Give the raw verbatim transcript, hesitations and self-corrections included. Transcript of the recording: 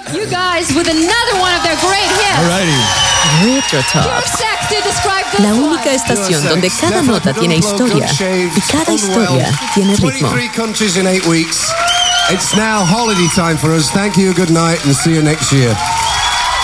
You guys with another one of their great hits. Alrighty. Pure Retrotops. Sex to describe this La one. única estación donde cada nota tiene historia y cada historia tiene ritmo. twenty-three countries in eight weeks. It's now holiday time for us. Thank you, good night, and see you next year.